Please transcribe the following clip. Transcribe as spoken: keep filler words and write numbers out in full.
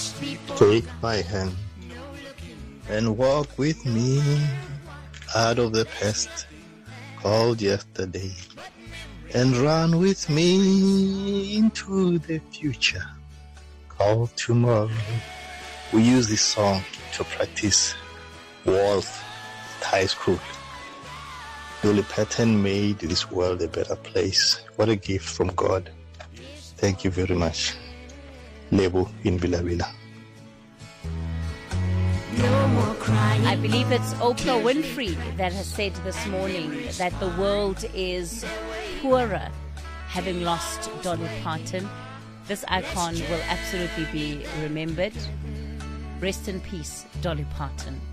Take my hand and walk with me out of the past called yesterday, and run with me into the future called tomorrow. We use this song to practice Wolf Thai school. Dolly Parton made this world a better place. What a gift from God. Thank you very much. Lebo in Bilabila. I believe it's Oprah Winfrey that has said this morning that the world is poorer having lost Dolly Parton. This icon will absolutely be remembered. Rest in peace, Dolly Parton.